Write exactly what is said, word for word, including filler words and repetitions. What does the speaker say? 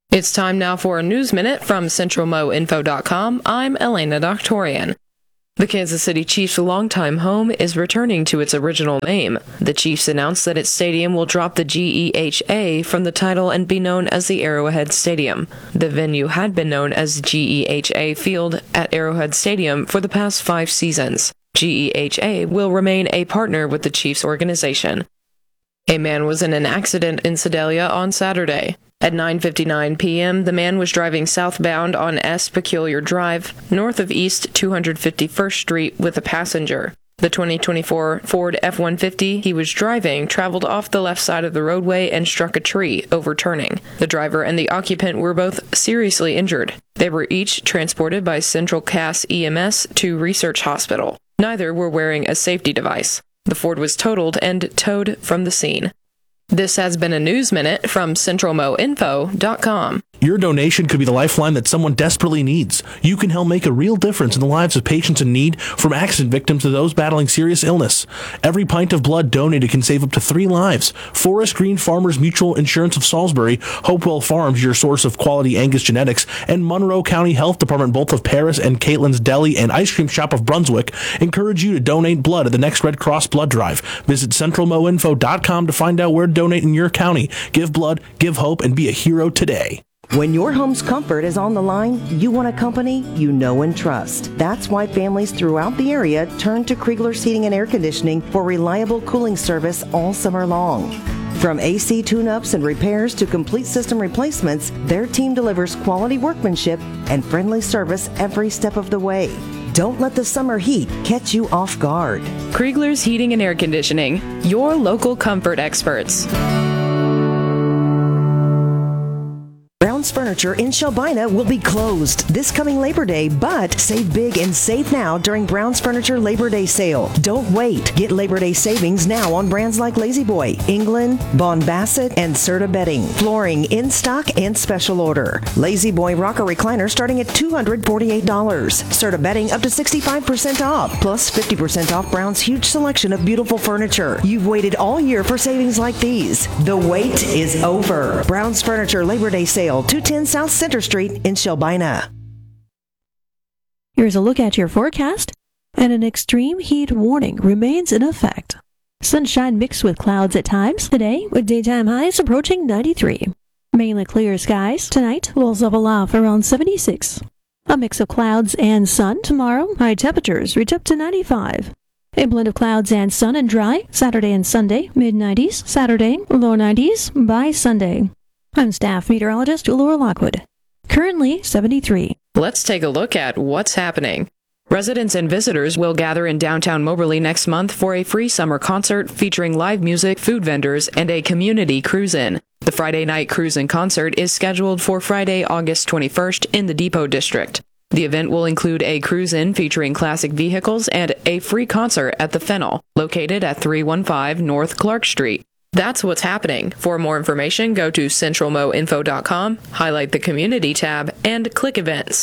It's time now for a News Minute from Central Mo Info dot com. I'm Elena Doctorian. The Kansas City Chiefs' longtime home is returning to its original name. The Chiefs announced that its stadium will drop the G E H A from the title and be known as the Arrowhead Stadium. The venue had been known as G E H A Field at Arrowhead Stadium for the past five seasons. G E H A will remain a partner with the Chiefs organization. A man was in an accident in Sedalia on Saturday. At nine fifty-nine p.m., the man was driving southbound on S. Peculiar Drive, north of East two hundred fifty-first Street, with a passenger. The twenty twenty-four Ford F one fifty he was driving traveled off the left side of the roadway and struck a tree, overturning. The driver and the occupant were both seriously injured. They were each transported by Central Cass E M S to Research Hospital. Neither were wearing a safety device. The Ford was totaled and towed from the scene. This has been a News Minute from Central Mo Info dot com. Your donation could be the lifeline that someone desperately needs. You can help make a real difference in the lives of patients in need, from accident victims to those battling serious illness. Every pint of blood donated can save up to three lives. Forest Green Farmers Mutual Insurance of Salisbury, Hopewell Farms, your source of quality Angus genetics, and Monroe County Health Department, both of Paris and Caitlin's Deli and Ice Cream Shop of Brunswick, encourage you to donate blood at the next Red Cross Blood Drive. Visit Central Mo Info dot com to find out where to donate in your county. Give blood, give hope, and be a hero today. When your home's comfort is on the line, you want a company you know and trust. That's why families throughout the area turn to Kriegler's Heating and Air Conditioning for reliable cooling service all summer long. From A C tune-ups and repairs to complete system replacements, their team delivers quality workmanship and friendly service every step of the way. Don't let the summer heat catch you off guard. Kriegler's Heating and Air Conditioning, your local comfort experts. Brown's Furniture in Shelbina will be closed this coming Labor Day, but save big and save now during Brown's Furniture Labor Day sale. Don't wait. Get Labor Day savings now on brands like Lazy Boy, England, Bon Bassett, and Serta Bedding. Flooring in stock and special order. Lazy Boy rocker recliner starting at two hundred forty-eight dollars. Serta Bedding up to sixty-five percent off, plus fifty percent off Brown's huge selection of beautiful furniture. You've waited all year for savings like these. The wait is over. Brown's Furniture Labor Day sale, two ten South Center Street in Shelbina. Here's a look at your forecast, and an extreme heat warning remains in effect. Sunshine mixed with clouds at times today, with daytime highs approaching ninety-three. Mainly clear skies tonight, lows level off around seventy-six. A mix of clouds and sun tomorrow, high temperatures reach up to ninety-five. A blend of clouds and sun and dry, Saturday and Sunday, mid nineties, Saturday, low nineties by Sunday. I'm staff meteorologist Laura Lockwood. Currently seventy-three. Let's take a look at what's happening. Residents and visitors will gather in downtown Moberly next month for a free summer concert featuring live music, food vendors, and a community cruise-in. The Friday night cruise-in concert is scheduled for Friday, August twenty-first in the Depot District. The event will include a cruise-in featuring classic vehicles and a free concert at the Fennel, located at three one five North Clark Street. That's what's happening. For more information, go to Central Mo Info dot com, highlight the Community tab, and click Events.